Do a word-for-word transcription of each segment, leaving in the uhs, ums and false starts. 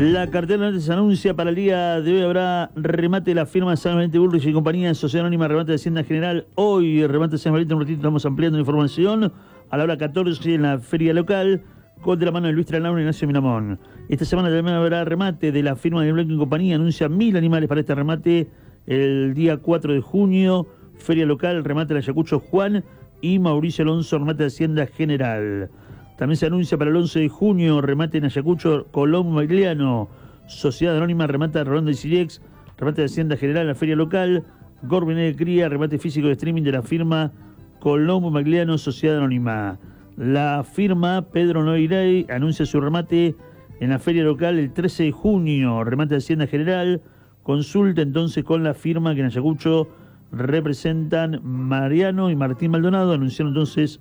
La cartera se anuncia para el día de hoy. Habrá remate de la firma San Valente Bullrich y compañía, Sociedad Anónima, remate de Hacienda General. Hoy remate de San Valente, un ratito estamos ampliando información. A la hora catorce en la feria local, con de la mano de Luis Tranau y Ignacio Miramón. Esta semana también habrá remate de la firma de Blanco y compañía. Anuncia mil animales para este remate el día cuatro de junio. Feria local, remate de Ayacucho Juan y Mauricio Alonso, remate de Hacienda General. También se anuncia para el once de junio, remate en Ayacucho, Colombo Magliano, Sociedad Anónima, remate de Rolando y Silex, remate de Hacienda General en la feria local, Gorbiné de Cría, remate físico de streaming de la firma Colombo Magliano, Sociedad Anónima. La firma Pedro Noirey anuncia su remate en la feria local el trece de junio, remate de Hacienda General. Consulta entonces con la firma que en Ayacucho representan Mariano y Martín Maldonado. Anunciaron entonces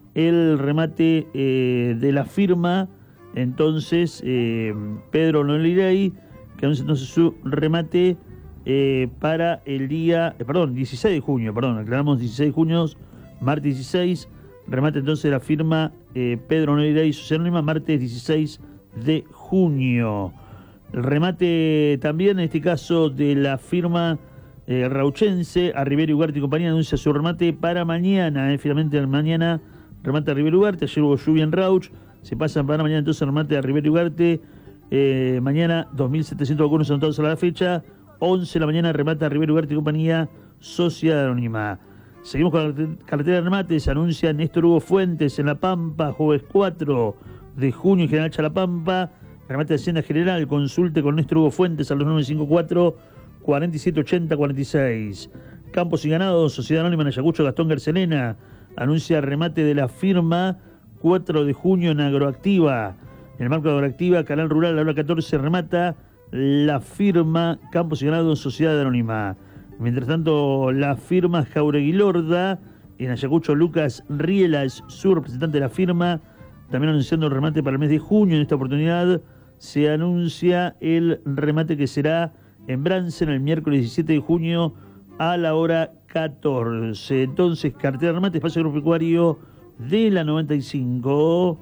el remate eh, de la firma, entonces eh, Pedro Noirey, que anuncia entonces su remate eh, para el día, eh, perdón, dieciséis de junio, perdón, aclaramos dieciséis de junio, martes dieciséis, remate entonces de la firma eh, Pedro Noirey, Sociedad Anónima, martes dieciséis de junio. El remate también, en este caso, de la firma eh, rauchense, a Rivero Ugarte y compañía, anuncia su remate para mañana, eh, finalmente mañana. Remate a Rivero Ugarte, ayer hubo lluvia en Rauch, se pasa para mañana entonces el remate a Rivero Ugarte, eh, mañana dos mil setecientos vacunos anotados a la fecha, once de la mañana remate a Rivero Ugarte y compañía, Sociedad Anónima. Seguimos con la cartera de remates, se anuncia Néstor Hugo Fuentes en La Pampa, jueves cuatro de junio en General Chalapampa, remate de Hacienda General, consulte con Néstor Hugo Fuentes a los nueve cinco cuatro, cuatro siete ocho cero, cuarenta y seis. Campos y Ganados, Sociedad Anónima en Ayacucho, Gastón Garcelena, anuncia remate de la firma cuatro de junio en Agroactiva. En el marco de Agroactiva, Canal Rural, a la hora catorce, remata la firma Campos y Ganados, Sociedad Anónima. Mientras tanto, la firma Jauregui Lorda, en Ayacucho, Lucas Riela es su representante de la firma, también anunciando el remate para el mes de junio. En esta oportunidad se anuncia el remate que será en Bransen el miércoles diecisiete de junio a la hora catorce. Entonces, cartera de remate, espacio agropecuario de la noventa y cinco.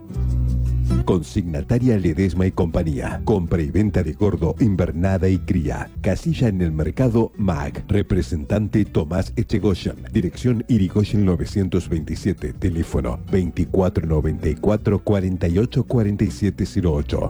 Consignataria Ledesma y compañía. Compra y venta de gordo, invernada y cría. Casilla en el mercado M A C. Representante Tomás Echegoyen. Dirección Irigoyen novecientos veintisiete. Teléfono veinticuatro noventa y cuatro, cuarenta y ocho, cuarenta y siete cero ocho.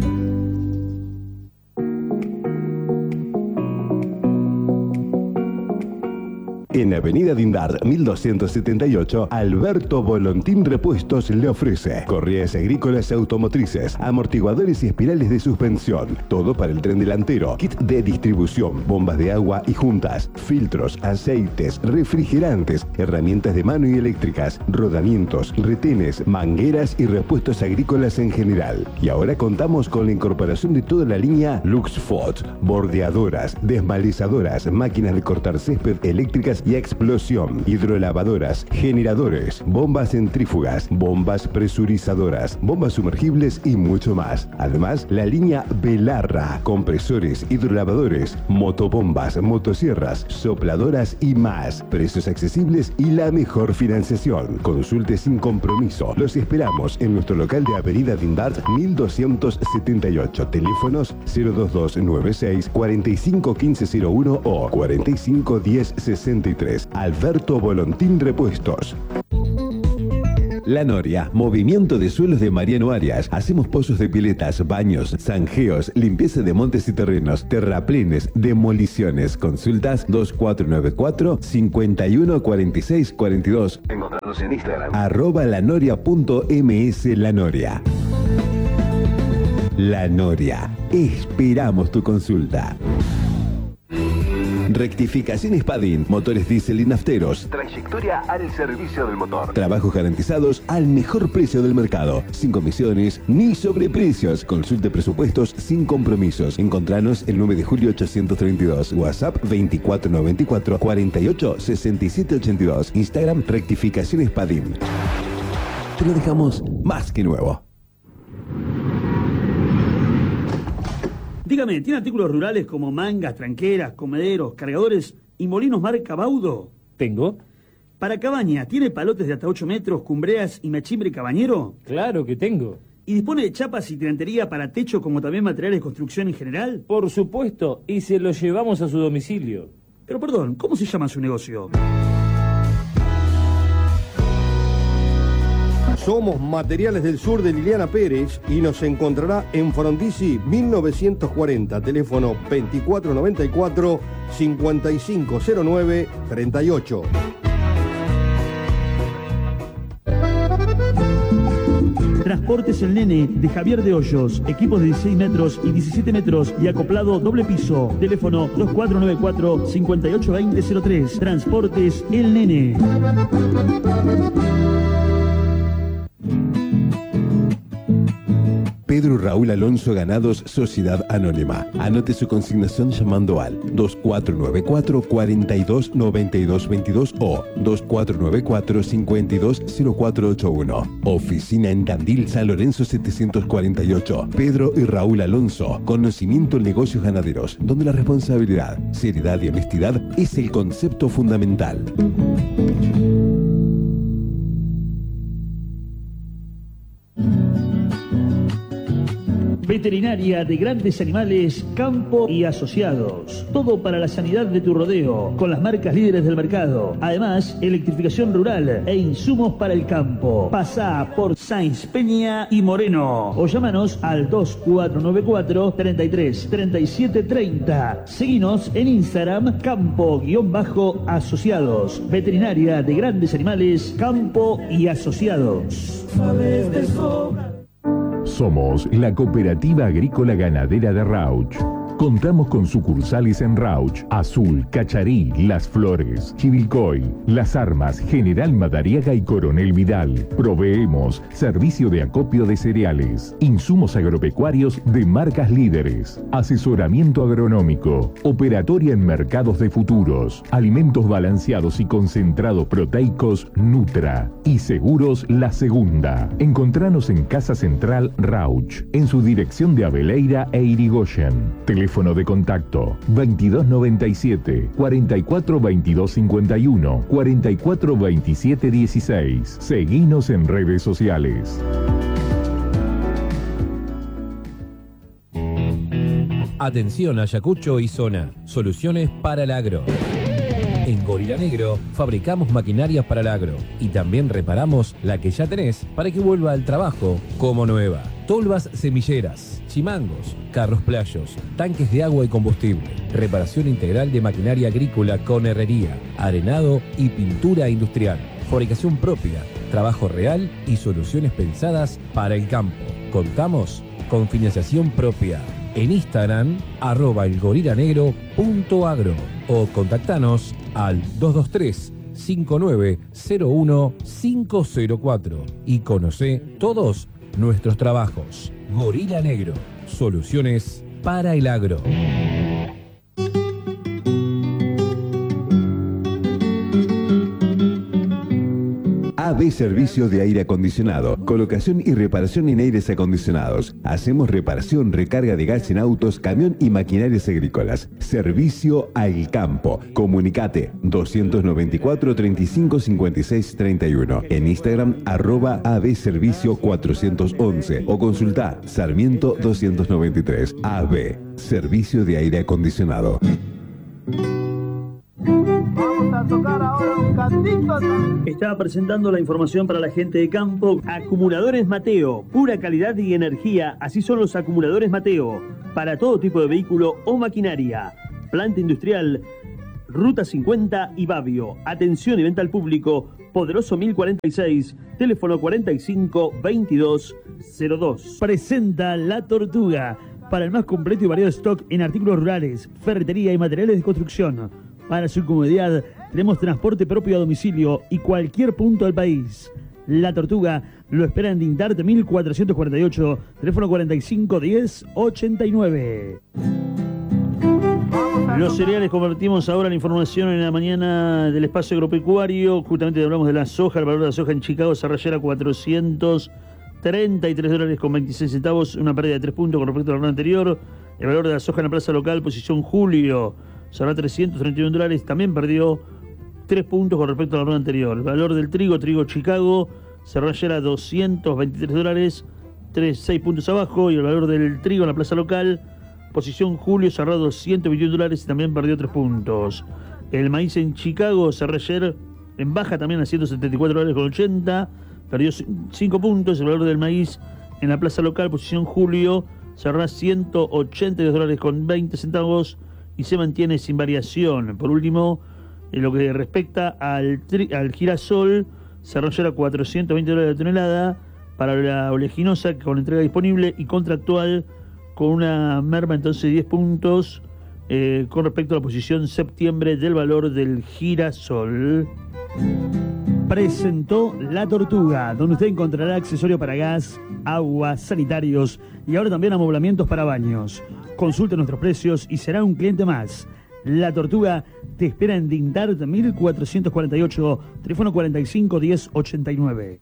En Avenida Dindar, mil doscientos setenta y ocho, Alberto Volontín Repuestos le ofrece correas agrícolas automotrices, amortiguadores y espirales de suspensión, todo para el tren delantero, kit de distribución, bombas de agua y juntas, filtros, aceites, refrigerantes, herramientas de mano y eléctricas, rodamientos, retenes, mangueras y repuestos agrícolas en general. Y ahora contamos con la incorporación de toda la línea Luxfot, bordeadoras, desmalizadoras, máquinas de cortar césped eléctricas y explosión, hidrolavadoras, generadores, bombas centrífugas, bombas presurizadoras, bombas sumergibles y mucho más. Además, la línea Belarra, compresores, hidrolavadores, motobombas, motosierras, sopladoras y más. Precios accesibles y la mejor financiación. Consulte sin compromiso. Los esperamos en nuestro local de Avenida Dindart mil doscientos setenta y ocho. Teléfonos cero dos dos nueve seis, cuatro cinco uno cinco cero uno o cuarenta y cinco diez sesenta y tres. Alberto Volontín Repuestos. La Noria, movimiento de suelos de Mariano Arias. Hacemos pozos de piletas, baños, zanjeos, limpieza de montes y terrenos, terraplenes, demoliciones. Consultas dos cuatro nueve cuatro, cinco uno cuatro seis cuatro dos. Encontrarnos en Instagram. Arroba lanoria.ms La Noria. La Noria. Esperamos tu consulta. Rectificaciones Padín, motores diésel y nafteros. Trayectoria al servicio del motor. Trabajos garantizados al mejor precio del mercado. Sin comisiones ni sobreprecios. Consulte presupuestos sin compromisos. Encontranos el nueve de julio ochocientos treinta y dos. WhatsApp veinticuatro noventa y cuatro, cuarenta y ocho, sesenta y siete ochenta y dos. Instagram Rectificaciones Padín. Te lo dejamos más que nuevo. Dígame, ¿tiene artículos rurales como mangas, tranqueras, comederos, cargadores y molinos marca Baudo? Tengo. Para cabaña, ¿tiene palotes de hasta ocho metros, cumbreas y machimbre cabañero? Claro que tengo. ¿Y dispone de chapas y tirantería para techo como también materiales de construcción en general? Por supuesto, y se lo llevamos a su domicilio. Pero perdón, ¿cómo se llama su negocio? Somos Materiales del Sur de Liliana Pérez y nos encontrará en Frondizi mil novecientos cuarenta, teléfono veinticuatro noventa y cuatro, cincuenta y cinco cero nueve, treinta y ocho. Transportes El Nene, de Javier de Hoyos. Equipos de dieciséis metros y diecisiete metros y acoplado doble piso. Teléfono dos cuatro nueve cuatro, cinco ocho dos cero cero tres. Transportes El Nene. Pedro Raúl Alonso Ganados Sociedad Anónima. Anote su consignación llamando al dos cuatro nueve cuatro, cuatro dos nueve dos dos dos o dos cuatro nueve cuatro, cinco dos cero cuatro ocho uno. Oficina en Tandil, San Lorenzo setecientos cuarenta y ocho. Pedro y Raúl Alonso. Conocimiento en negocios ganaderos, donde la responsabilidad, seriedad y honestidad es el concepto fundamental. Veterinaria de Grandes Animales, Campo y Asociados. Todo para la sanidad de tu rodeo, con las marcas líderes del mercado. Además, electrificación rural e insumos para el campo. Pasá por Sáenz Peña y Moreno. O llámanos al dos cuatro nueve cuatro, treinta y tres, treinta y siete treinta. Seguinos en Instagram, Campo-Asociados. Veterinaria de Grandes Animales, Campo y Asociados. Somos la Cooperativa Agrícola Ganadera de Rauch. Contamos con sucursales en Rauch, Azul, Cacharí, Las Flores, Chivilcoy, Las Armas, General Madariaga y Coronel Vidal. Proveemos servicio de acopio de cereales, insumos agropecuarios de marcas líderes, asesoramiento agronómico, operatoria en mercados de futuros, alimentos balanceados y concentrados proteicos Nutra y seguros La Segunda. Encontranos en Casa Central Rauch, en su dirección de Aveleira e Irigoyen. Teléfono de contacto veintidós noventa y siete, cuarenta y cuatro veintidós cincuenta y uno, cuarenta y cuatro veintisiete dieciséis. Seguinos en redes sociales. Atención Ayacucho y zona. Soluciones para el agro. En Gorila Negro fabricamos maquinarias para el agro y también reparamos la que ya tenés para que vuelva al trabajo como nueva. Tolvas semilleras, chimangos, carros playos, tanques de agua y combustible, reparación integral de maquinaria agrícola con herrería, arenado y pintura industrial, fabricación propia, trabajo real y soluciones pensadas para el campo. Contamos con financiación propia. En Instagram, arroba elgorilanegro.agro o contactanos al dos dos tres, cinco nueve cero uno, cinco cero cuatro y conoce todos nuestros trabajos. Gorila Negro, soluciones para el agro. A B Servicio de Aire Acondicionado. Colocación y reparación en aires acondicionados. Hacemos reparación, recarga de gas en autos, camión y maquinarias agrícolas. Servicio al campo. Comunicate doscientos noventa y cuatro, treinta y cinco, cincuenta y seis, treinta y uno. En Instagram, arroba A B Servicio cuatrocientos once o consulta Sarmiento doscientos noventa y tres. A B Servicio de Aire Acondicionado. Estaba presentando la información para la gente de campo. Acumuladores Mateo, pura calidad y energía. Así son los acumuladores Mateo, para todo tipo de vehículo o maquinaria. Planta industrial, Ruta cincuenta y Babio. Atención y venta al público. Poderoso mil cuarenta y seis, teléfono cuarenta y cinco, veintidós cero dos. Presenta La Tortuga, para el más completo y variado stock en artículos rurales, ferretería y materiales de construcción. Para su comodidad, tenemos transporte propio a domicilio y cualquier punto del país. La Tortuga lo espera en Dindarte mil cuatrocientos cuarenta y ocho, teléfono cuarenta y cinco, diez, ochenta y nueve. Los cereales, convertimos ahora la información en la mañana del espacio agropecuario. Justamente hablamos de la soja. El valor de la soja en Chicago se rayera cuatrocientos treinta y tres dólares con veintiséis centavos, una pérdida de tres puntos con respecto al valor anterior. El valor de la soja en la plaza local, posición julio, cerró trescientos treinta y uno dólares, también perdió tres puntos con respecto al valor anterior. El valor del trigo, trigo Chicago, cerró ayer a doscientos veintitrés dólares, tres, seis puntos abajo. Y el valor del trigo en la plaza local, posición julio, cerrado ciento veintiuno dólares y también perdió tres puntos. El maíz en Chicago cerró ayer en baja también a ciento setenta y cuatro dólares con ochenta, perdió cinco puntos. El valor del maíz en la plaza local, posición julio, cerró a ciento ochenta y dos dólares con veinte centavos y se mantiene sin variación. Por último, en lo que respecta al, tri, al girasol, cerró ayer a cuatrocientos veinte dólares de tonelada para la oleaginosa con entrega disponible y contractual, con una merma entonces de diez puntos eh, con respecto a la posición septiembre del valor del girasol. Presentó La Tortuga, donde usted encontrará accesorio para gas, agua, sanitarios y ahora también amoblamientos para baños. Consulte nuestros precios y será un cliente más. La Tortuga te espera en Dindart mil cuatrocientos cuarenta y ocho, teléfono cuarenta y cinco diez ochenta y nueve.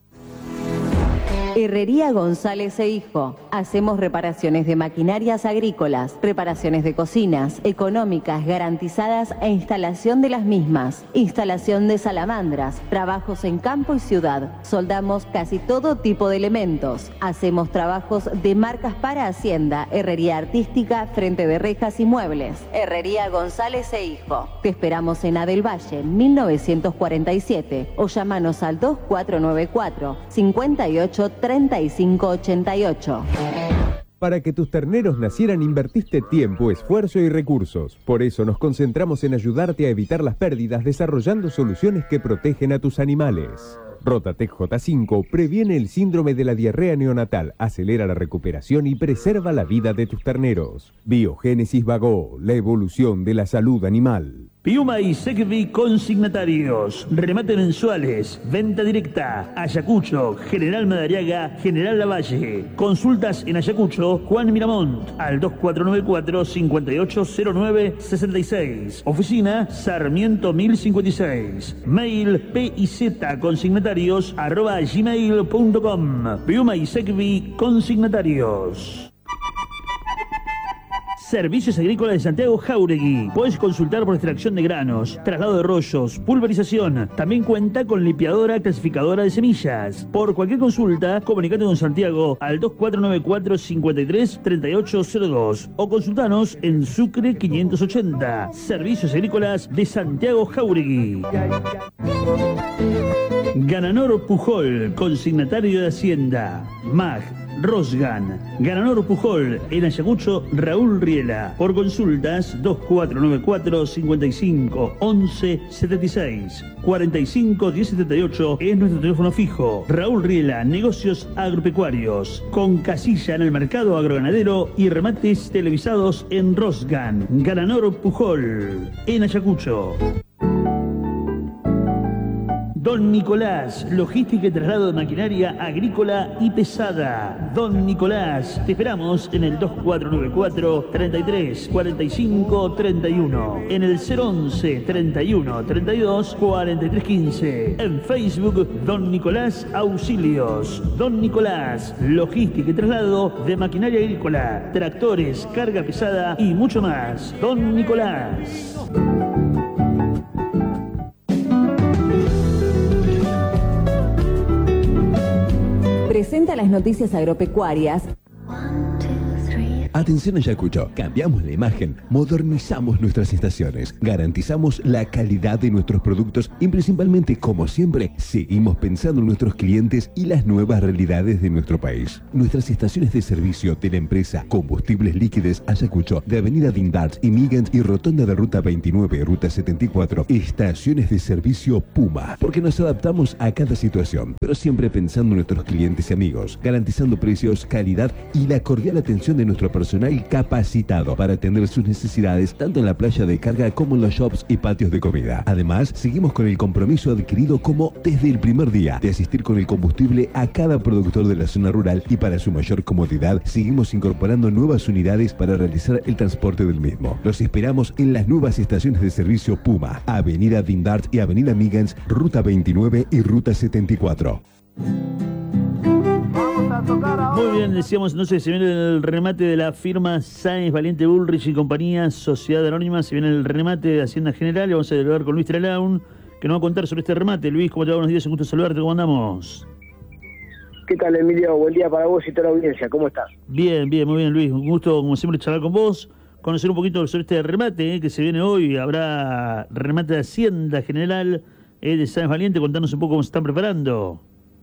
Herrería González e Hijo. Hacemos reparaciones de maquinarias agrícolas, reparaciones de cocinas, económicas, garantizadas e instalación de las mismas. Instalación de salamandras, trabajos en campo y ciudad. Soldamos casi todo tipo de elementos. Hacemos trabajos de marcas para Hacienda, herrería artística, frente de rejas y muebles. Herrería González e Hijo. Te esperamos en Adel Valle, mil novecientos cuarenta y siete o llamanos al dos cuatro nueve cuatro, cinco ocho treinta y cinco ochenta y ocho. Para que tus terneros nacieran invertiste tiempo, esfuerzo y recursos. Por eso nos concentramos en ayudarte a evitar las pérdidas desarrollando soluciones que protegen a tus animales. Rotatec J cinco previene el síndrome de la diarrea neonatal, acelera la recuperación y preserva la vida de tus terneros. Biogénesis Vago, la evolución de la salud animal. Piuma y Secvi consignatarios, remate mensuales, venta directa, Ayacucho, General Madariaga, General Lavalle. Consultas en Ayacucho, Juan Miramont, al dos cuatro nueve cuatro, cinco ocho cero nueve seis seis. Oficina Sarmiento mil cincuenta y seis. Mail piz consignatarios arroba gmail punto com. Piuma y Secvi consignatarios. Servicios Agrícolas de Santiago Jáuregui. Puedes consultar por extracción de granos, traslado de rollos, pulverización. También cuenta con limpiadora clasificadora de semillas. Por cualquier consulta, comunicate con Santiago al dos cuatro nueve cuatro, cinco tres, tres ocho cero dos o consultanos en Sucre quinientos ochenta. Servicios Agrícolas de Santiago Jáuregui. Gananor Pujol, consignatario de Hacienda. M A G, Rosgan, Gananor Pujol, en Ayacucho, Raúl Riela. Por consultas, dos cuatro nueve cuatro, cinco cinco, once setenta y seis. cuarenta y cinco diez setenta y ocho es nuestro teléfono fijo. Raúl Riela, negocios agropecuarios, con casilla en el mercado agroganadero y remates televisados en Rosgan. Gananor Pujol, en Ayacucho. Don Nicolás, logística y traslado de maquinaria agrícola y pesada. Don Nicolás, te esperamos en el dos cuatro nueve cuatro, treinta y tres, cuarenta y cinco, treinta y uno, en el cero once, treinta y uno, treinta y dos, cuarenta y tres quince, en Facebook Don Nicolás Auxilios. Don Nicolás, logística y traslado de maquinaria agrícola, tractores, carga pesada y mucho más. Don Nicolás. Presenta las noticias agropecuarias. Atención Ayacucho, cambiamos la imagen, modernizamos nuestras estaciones, garantizamos la calidad de nuestros productos y principalmente, como siempre, seguimos pensando en nuestros clientes y las nuevas realidades de nuestro país. Nuestras estaciones de servicio de la empresa Combustibles Líquidos Ayacucho, de Avenida Dindart y Migant y Rotonda de Ruta veintinueve, Ruta setenta y cuatro, estaciones de servicio Puma, porque nos adaptamos a cada situación, pero siempre pensando en nuestros clientes y amigos, garantizando precios, calidad y la cordial atención de nuestro personal capacitado para atender sus necesidades tanto en la playa de carga como en los shops y patios de comida. Además, seguimos con el compromiso adquirido como desde el primer día de asistir con el combustible a cada productor de la zona rural y para su mayor comodidad seguimos incorporando nuevas unidades para realizar el transporte del mismo. Los esperamos en las nuevas estaciones de servicio Puma, Avenida Dindart y Avenida Migans, Ruta veintinueve y Ruta setenta y cuatro. Muy bien, decíamos entonces, se viene el remate de la firma Sáenz Valiente Bullrich y compañía, Sociedad Anónima, se viene el remate de Hacienda General y vamos a dialogar con Luis Trelaun, que nos va a contar sobre este remate. Luis, ¿cómo te va? Buenos días, un gusto saludarte, ¿cómo andamos? ¿Qué tal, Emilio? Buen día para vos y toda la audiencia. ¿Cómo estás? Bien, bien, muy bien, Luis. Un gusto, como siempre, charlar con vos, conocer un poquito sobre este remate eh, que se viene hoy. Habrá remate de Hacienda General eh, de Sáenz Valiente. Contanos un poco cómo se están preparando.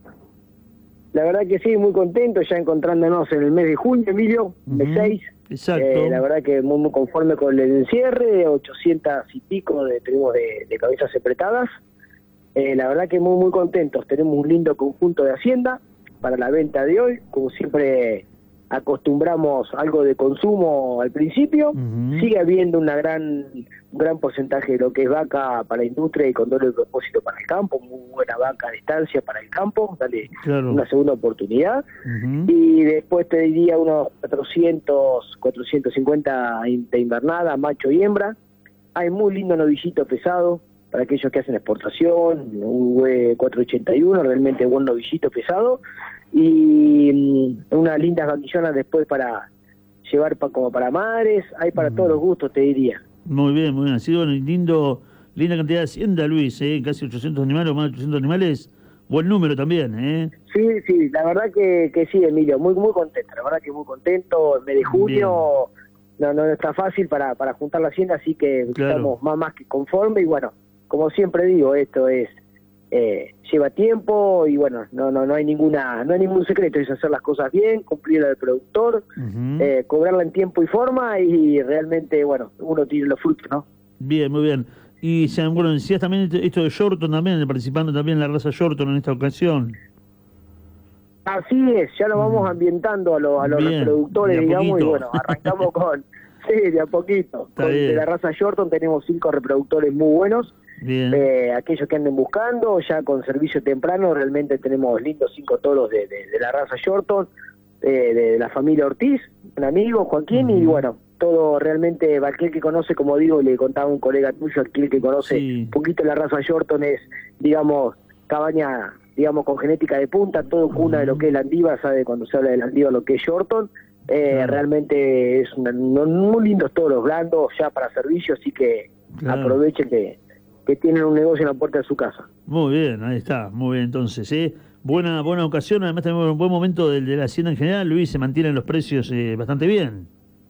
La verdad que sí, muy contento, ya encontrándonos en el mes de junio, Emilio, mes uh-huh. seis. Exacto. Eh, la verdad que muy, muy conforme con el encierre, ochocientas y pico de, tenemos de, de cabezas apretadas. Eh, la verdad que muy, muy contentos. Tenemos un lindo conjunto de Hacienda para la venta de hoy. Como siempre acostumbramos algo de consumo al principio. Uh-huh. Sigue habiendo una gran un gran porcentaje de lo que es vaca para la industria y con doble propósito para el campo. Muy buena vaca de estancia para el campo. Dale claro. Una segunda oportunidad. Uh-huh. Y después te diría unos cuatrocientos, cuatrocientos cincuenta de invernada, macho y hembra. Hay muy lindo novillito pesado para aquellos que hacen exportación, un cuatrocientos ochenta y uno, realmente buen novillito pesado, y um, unas lindas vaquillonas después para llevar pa, como para madres, hay para mm. todos los gustos, te diría. Muy bien, muy bien, ha sido un lindo, linda cantidad de hacienda, Luis, ¿eh? Casi ochocientos animales o más de ochocientos animales, buen número también, ¿eh? Sí, sí, la verdad que, que sí, Emilio, muy muy contento, la verdad que muy contento, el mes de junio no, no está fácil para, para juntar la hacienda, así que claro. Estamos más, más que conformes y bueno, como siempre digo, esto es eh, lleva tiempo y bueno, no no no hay ninguna no hay ningún secreto, es hacer las cosas bien, cumplir al productor, uh-huh. eh, cobrarla en tiempo y forma y realmente, bueno, uno tiene los frutos, ¿no? Bien, muy bien. Y bueno, decías también esto de Shorton también, participando también en la raza Shorton en esta ocasión. Así es, ya lo vamos uh-huh. ambientando a, lo, a los bien, reproductores, digamos, y bueno, arrancamos con, sí, de a poquito. Con, de la raza Shorton tenemos cinco reproductores muy buenos. Eh, aquellos que anden buscando, ya con servicio temprano, realmente tenemos lindos cinco toros de, de, de la raza Shorton, eh, de, de la familia Ortiz, un amigo, Joaquín, uh-huh. y bueno, todo realmente, aquel que conoce, como digo, le contaba un colega tuyo, aquel que conoce sí. un poquito la raza Shorton es, digamos, cabaña, digamos, con genética de punta, todo cuna uh-huh. de lo que es la andiva, sabe cuando se habla de la andiva lo que es Shorton, eh, claro. realmente es una, muy lindos toros blandos ya para servicio, así que claro. aprovechen que que tienen un negocio en la puerta de su casa. Muy bien, ahí está, muy bien entonces, ¿eh? Buena buena ocasión, además tenemos un buen momento de, de la hacienda en general, Luis, se mantienen los precios eh, bastante bien.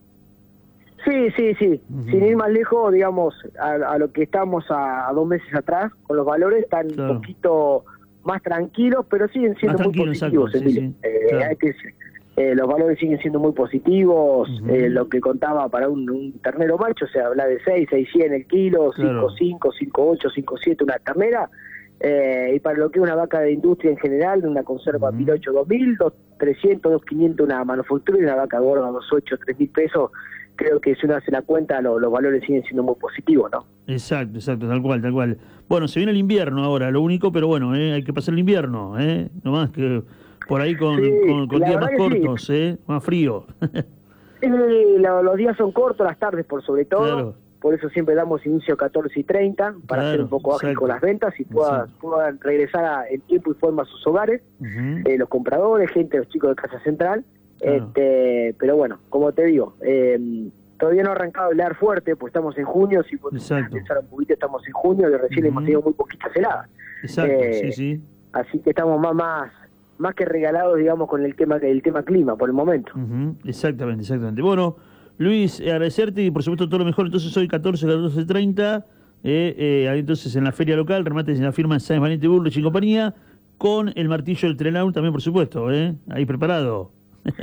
Sí, sí, sí, uh-huh. sin ir más lejos, digamos, a, a lo que estamos a, a dos meses atrás, con los valores están claro. un poquito más tranquilos, pero siguen siendo muy positivos, sí, sí. Eh, claro. hay que Eh, los valores siguen siendo muy positivos, uh-huh. eh, lo que contaba para un, un ternero macho, se habla de seis, seis cien el kilo, claro. cinco cinco, cinco ocho, cinco siete una ternera, eh, y para lo que es una vaca de industria en general, una conserva uh-huh. mil ocho, dos mil, dos trescientos, dos quinientos una manufactura y una vaca gorda dos ocho, tres mil pesos, creo que si uno hace la cuenta lo, los valores siguen siendo muy positivos, ¿no? Exacto, exacto, tal cual, tal cual. Bueno, se viene el invierno ahora, lo único, pero bueno, eh, hay que pasar el invierno, ¿eh? No más que... Por ahí con, sí, con, con días más cortos, sí. ¿eh? Más frío. Sí, lo, los días son cortos, las tardes por sobre todo. Claro. Por eso siempre damos inicio a catorce y treinta, para claro, ser un poco ágil con las ventas y puedan, puedan regresar a, en tiempo y forma a sus hogares. Uh-huh. Eh, los compradores, gente, los chicos de Casa Central. Claro. Este, pero bueno, como te digo, eh, todavía no ha arrancado el ar fuerte, pues estamos en junio. Si pensar un poquito, estamos en junio y recién uh-huh. hemos tenido muy poquitas heladas. Exacto, eh, sí, sí. Así que estamos más... más más que regalados, digamos, con el tema el tema clima por el momento. Uh-huh. Exactamente, exactamente. Bueno, Luis, eh, agradecerte y por supuesto todo lo mejor. Entonces hoy catorce, catorce treinta, eh, eh, entonces en la feria local, remates en la firma Sáenz Valiente Bullrich y compañía, con el martillo del Trenaun también, por supuesto, ¿eh? Ahí preparado.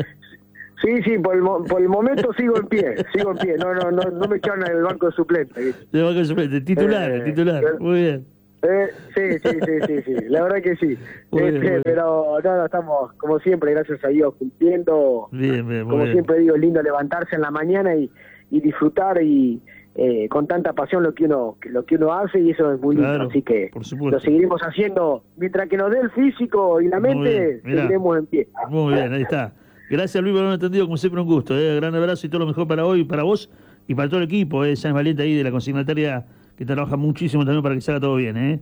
Sí, sí, por el, mo por el momento sigo en pie, sigo en pie. No, no, no, no me echaron en el banco de suplente. El banco de suplente, titular, eh, titular, eh, muy bien. Eh, sí, sí, sí, sí, sí, la verdad que sí. Muy este, bien, pero no, no, estamos, como siempre, gracias a Dios, cumpliendo. Bien, bien, como bien. Siempre digo, es lindo levantarse en la mañana y, y disfrutar y eh, con tanta pasión lo que uno lo que uno hace y eso es muy lindo. Claro, así que lo seguiremos haciendo. Mientras que nos dé el físico y la mente, seguiremos en pie. Muy bien, ahí está. Gracias, Luis, por haberme atendido, como siempre un gusto. Eh. Gran abrazo y todo lo mejor para hoy, para vos y para todo el equipo. Eh. Sáenz Valiente ahí de la consignataria, que trabaja muchísimo también para que salga todo bien, ¿eh?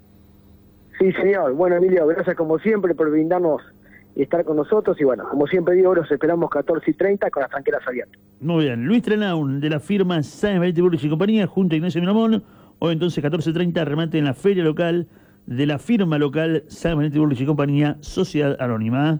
Sí, señor. Bueno, Emilio, gracias como siempre por brindarnos y estar con nosotros. Y bueno, como siempre digo, los esperamos catorce y treinta con las tranqueras abiertas. Muy bien. Luis Trenaun, de la firma Sáenz Valiente Bullrich y compañía, junto a Ignacio Miramón. Hoy entonces catorce y treinta, remate en la feria local de la firma local San Valente Burlich y Compañía, Sociedad Anónima.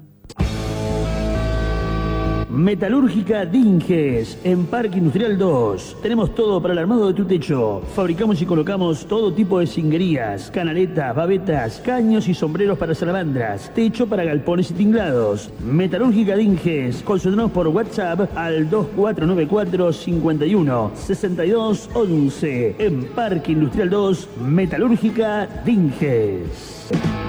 Metalúrgica Dinges, en Parque Industrial dos. Tenemos todo para el armado de tu techo. Fabricamos y colocamos todo tipo de cinguerías, canaletas, babetas, caños y sombreros para salamandras, techo para galpones y tinglados. Metalúrgica Dinges, consultanos por WhatsApp al dos cuatro nueve cuatro, cinco uno, seis dos once. En Parque Industrial dos, Metalúrgica Dinges.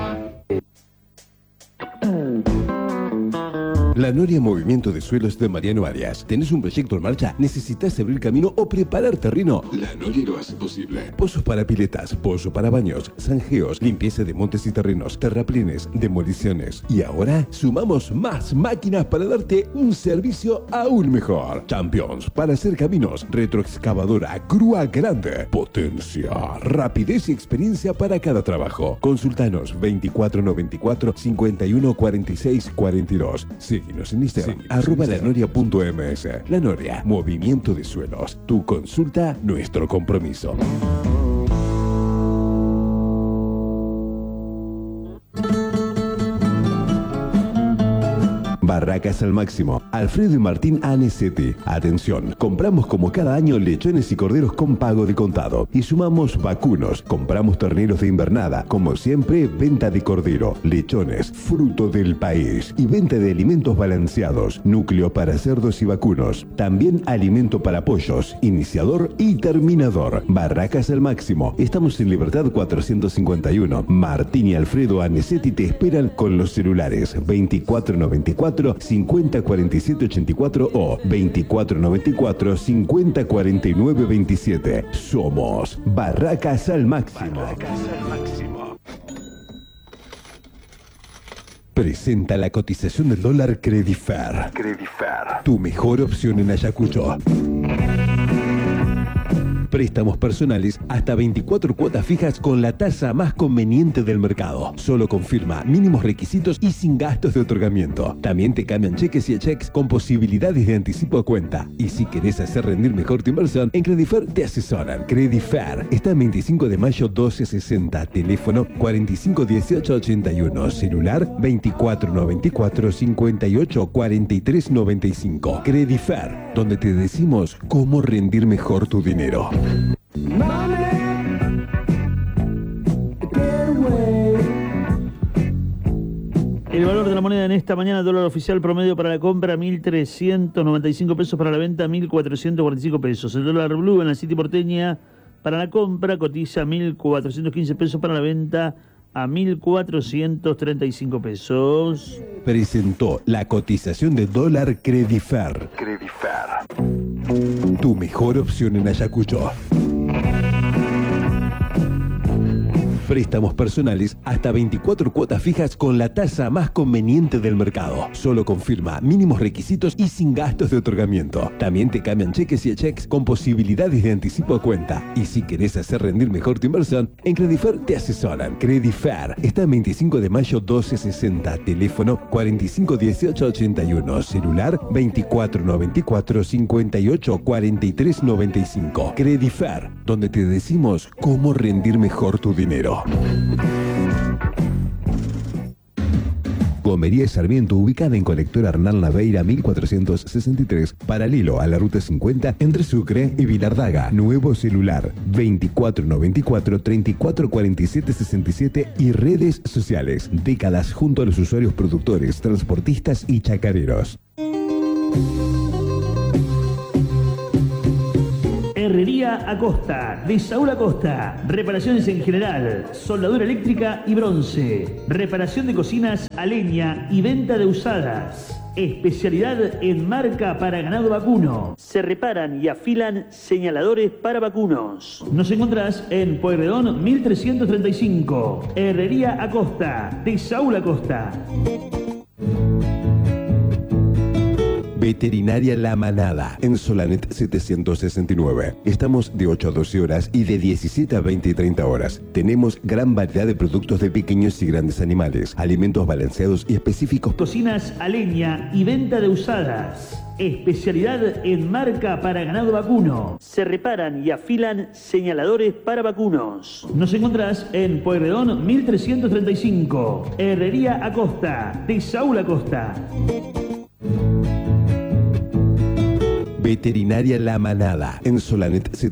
La Noria Movimiento de Suelos de Mariano Arias. ¿Tenés un proyecto en marcha? ¿Necesitas abrir camino o preparar terreno? La Noria lo hace posible. Pozos para piletas, pozo para baños, zanjeos, limpieza de montes y terrenos, terraplenes, demoliciones. Y ahora sumamos más máquinas para darte un servicio aún mejor. Champions para hacer caminos, retroexcavadora, grúa grande, potencia, rapidez y experiencia para cada trabajo. Consultanos veinticuatro noventa y cuatro, cincuenta y uno cuarenta y seis cuarenta y dos. Síguenos en Instagram, sí, arroba lanoria.ms. La Noria, Movimiento de Suelos. Tu consulta, nuestro compromiso. Barracas al máximo. Alfredo y Martín Anesetti. Atención, compramos como cada año lechones y corderos con pago de contado. Y sumamos vacunos. Compramos terneros de invernada. Como siempre, venta de cordero, lechones, fruto del país. Y venta de alimentos balanceados. Núcleo para cerdos y vacunos. También alimento para pollos, iniciador y terminador. Barracas al máximo. Estamos en Libertad cuatrocientos cincuenta y uno. Martín y Alfredo Anesetti te esperan con los celulares veinticuatro noventa y cuatro, cincuenta cuarenta y siete ochenta y cuatro o veinticuatro noventa y cuatro, cincuenta cuarenta y nueve veintisiete. Somos Barracas al máximo. Barracas al máximo. Presenta la cotización del dólar Credifer. Credifer. Tu mejor opción en Ayacucho. Préstamos personales hasta veinticuatro cuotas fijas con la tasa más conveniente del mercado. Solo confirma mínimos requisitos y sin gastos de otorgamiento. También te cambian cheques y cheques con posibilidades de anticipo a cuenta. Y si querés hacer rendir mejor tu inversión, en Credifer te asesoran. Credifer está en veinticinco de mayo doce sesenta. Teléfono cuarenta y cinco dieciocho ochenta y uno. Celular veinticuatro noventa y cuatro, cincuenta y ocho cuarenta y tres noventa y cinco. Credifer, donde te decimos cómo rendir mejor tu dinero. El valor de la moneda en esta mañana, dólar oficial promedio para la compra mil trescientos noventa y cinco pesos, para la venta mil cuatrocientos cuarenta y cinco pesos. El dólar blue en la City porteña para la compra cotiza mil cuatrocientos quince pesos, para la venta a mil cuatrocientos treinta y cinco pesos. Presentó la cotización de dólar Credifer. Credifer. Tu mejor opción en Ayacucho. Préstamos personales hasta veinticuatro cuotas fijas con la tasa más conveniente del mercado. Solo confirma mínimos requisitos y sin gastos de otorgamiento. También te cambian cheques y cheques con posibilidades de anticipo a cuenta. Y si querés hacer rendir mejor tu inversión, en Credifer te asesoran. Credifer está en veinticinco de mayo doce sesenta. Teléfono cuarenta y cinco dieciocho ochenta y uno. Celular veinticuatro noventa y cuatro, cincuenta y ocho cuarenta y tres noventa y cinco. Credifer, donde te decimos cómo rendir mejor tu dinero. Gomería Sarmiento, ubicada en Colector Arnal Naveira mil cuatrocientos sesenta y tres, paralelo a la ruta cincuenta entre Sucre y Vilardaga. Nuevo celular veinticuatro noventa y cuatro, treinta y cuatro cuarenta y siete sesenta y siete y redes sociales. Décadas junto a los usuarios productores, transportistas y chacareros. Herrería Acosta, de Saúl Acosta. Reparaciones en general, soldadura eléctrica y bronce. Reparación de cocinas a leña y venta de usadas. Especialidad en marca para ganado vacuno. Se reparan y afilan señaladores para vacunos. Nos encontrás en Pueyrredón mil trescientos treinta y cinco. Herrería Acosta, de Saúl Acosta. Veterinaria La Manada, en Solanet setecientos sesenta y nueve. Estamos de ocho a doce horas y de diecisiete a veinte y treinta horas. Tenemos gran variedad de productos de pequeños y grandes animales, alimentos balanceados y específicos. Cocinas a leña y venta de usadas. Especialidad en marca para ganado vacuno. Se reparan y afilan señaladores para vacunos. Nos encontrás en Pueyrredón mil trescientos treinta y cinco. Herrería Acosta, de Saúl Acosta. Veterinaria La Manada, en Solanet